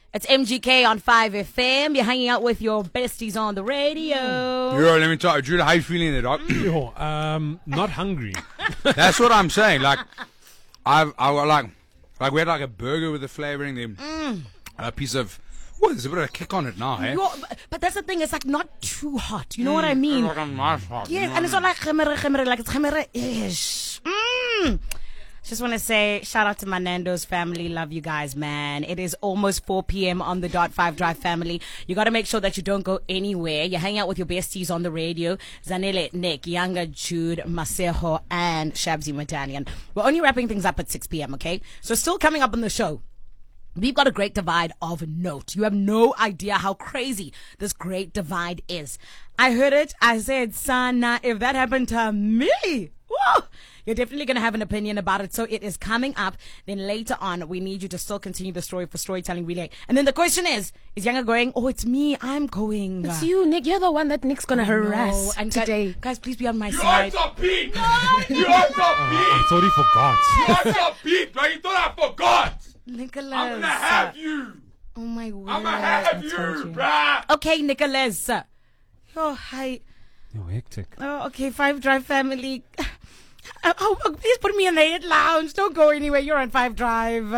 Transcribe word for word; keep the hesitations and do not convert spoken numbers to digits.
It's M G K on five F M. You're hanging out with your besties on the radio. Yeah, let me tell you, Judah, how you feeling there, dog? Yo, um, not hungry. That's what I'm saying. Like, I've, I like, like we had like a burger with the flavoring, then Mm. a piece of. Well, there's a bit of a kick on it now, eh? You're, but that's the thing. It's like not too hot. You know what I mean? It's like a nice hot, you Yeah, know and it's what not like chimera, chimera, like it's chimera-ish. Mm. Just want to say shout out to my Nando's family. Love you guys, man. It is almost four p.m. on the Dot five Drive family. You got to make sure that you don't go anywhere. You hang out with your besties on the radio. Zanele, Nick, Younger, Jude, Masejo, and Shabzi Medallion. We're only wrapping things up at six p.m., okay? So still coming up on the show. We've got a great divide of note. You have no idea how crazy this great divide is. I heard it. I said, Sana, if that happened to me, whoa, you're definitely going to have an opinion about it. So it is coming up. Then later on, we need you to still continue the story for Storytelling Relay. And then the question is, is Younger going? Oh, it's me. I'm going. It's you, Nick. You're the one that Nick's going to harass No. And today. Guys, guys, please be on my You side. answer Pete! You answer I Pete! thought he forgot. You answer Pete, bro! You thought I forgot! Nicholas. I'm gonna have you! Oh, my word. I'm gonna have you, bruh! Okay, Nicholas. Oh, hi. Yo, hectic. Oh, okay, Five Drive family. Oh, oh, please put me in the hit lounge. Don't go anywhere. You're on Five Drive.